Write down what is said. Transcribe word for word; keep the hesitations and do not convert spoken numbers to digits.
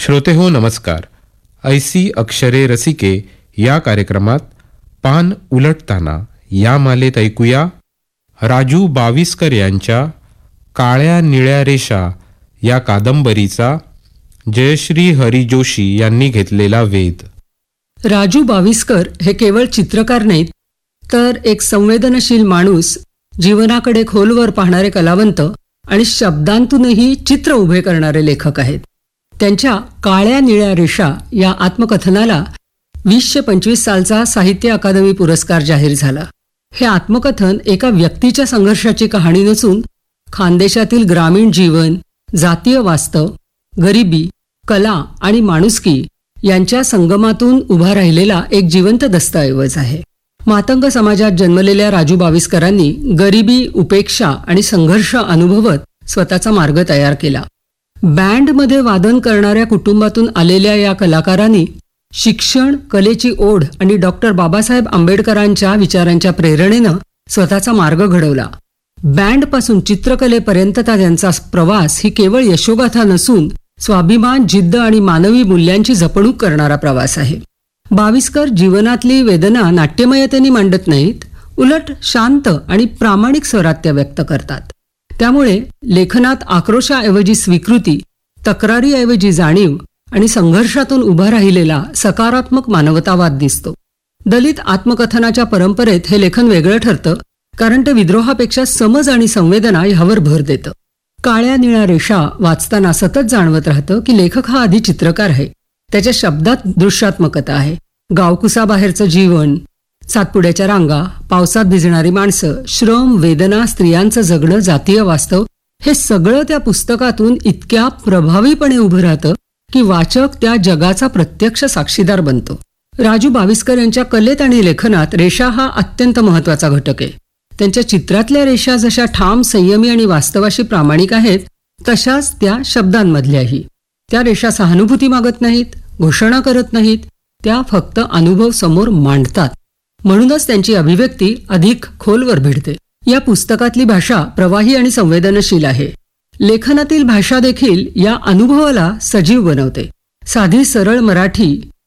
श्रोतेहो नमस्कार. ऐसी अक्षरे रसिके या कार्यक्रमात पान उलटताना या मालेत ऐकूया राजू बाविस्कर यांच्या काळ्या निळ्या रेषा या कादंबरीचा जयश्री हरी जोशी यांनी घेतलेला वेध. राजू बाविस्कर हे केवळ चित्रकार नाहीत, तर एक संवेदनशील माणूस, जीवनाकडे खोलवर पाहणारे कलावंत आणि शब्दांतूनही चित्र उभे करणारे लेखक आहेत. त्यांच्या काळ्या निळ्या रेषा या आत्मकथनाला वीसशे पंचवीस सालचा साहित्य अकादमी पुरस्कार जाहीर झाला. हे आत्मकथन एका व्यक्तीच्या संघर्षाची कहाणी नसून खानदेशातील ग्रामीण जीवन, जातीय वास्तव, गरिबी, कला आणि माणुसकी यांच्या संगमातून उभा राहिलेला एक जिवंत दस्तऐवज आहे. मातंग समाजात जन्मलेल्या राजू बाविस्करांनी गरिबी, उपेक्षा आणि संघर्ष अनुभवत स्वतःचा मार्ग तयार केला. बँडमध्ये वादन करणाऱ्या कुटुंबातून आलेल्या या कलाकारांनी शिक्षण, कलेची ओढ आणि डॉक्टर बाबासाहेब आंबेडकरांच्या विचारांच्या प्रेरणेनं स्वतःचा मार्ग घडवला. बँडपासून चित्रकलेपर्यंतचा त्यांचा प्रवास ही केवळ यशोगाथा नसून स्वाभिमान, जिद्द आणि मानवी मूल्यांची जपणूक करणारा प्रवास आहे. बाविस्कर जीवनातली वेदना नाट्यमयतेने मांडत नाहीत, उलट शांत आणि प्रामाणिक स्वरात त्या व्यक्त करतात. त्यामुळे लेखनात आक्रोशाऐवजी स्वीकृती, तक्रारीऐवजी जाणीव आणि संघर्षातून उभा राहिलेला सकारात्मक मानवतावाद दिसतो. दलित आत्मकथनाच्या परंपरेत हे लेखन वेगळं ठरतं, कारण ते विद्रोहापेक्षा समज आणि संवेदना ह्यावर भर देतं. काळ्या निळ्या रेषा वाचताना सतत जाणवत राहतं की लेखक हा आधी चित्रकार आहे. त्याच्या शब्दात दृश्यात्मकता आहे. गावकुसाबाहेरचं जीवन, सातपुड्याच्या रांगा, पावसात भिजणारी माणसं, श्रम, वेदना, स्त्रियांचं जगणं, जातीय वास्तव हे सगळं त्या पुस्तकातून इतक्या प्रभावीपणे उभं राहतं की वाचक त्या जगाचा प्रत्यक्ष साक्षीदार बनतो. राजू बाविस्कर यांच्या कलेत आणि लेखनात रेषा हा अत्यंत महत्वाचा घटक आहे. त्यांच्या चित्रातल्या रेषा जशा ठाम, संयमी आणि वास्तवाशी प्रामाणिक आहेत, तशाच त्या शब्दांमधल्याही. त्या रेषा सहानुभूती मागत नाहीत, घोषणा करत नाहीत, त्या फक्त अनुभव समोर मांडतात. म्हणूनच त्यांची अभिव्यक्ती अधिक खोलवर भिडते. या पुस्तकातली भाषा प्रवाही आणि संवेदनशील आहे. लेखनातील भाषा देखील या अनुभवाला सजीव बनवते. साधी सरळ मराठी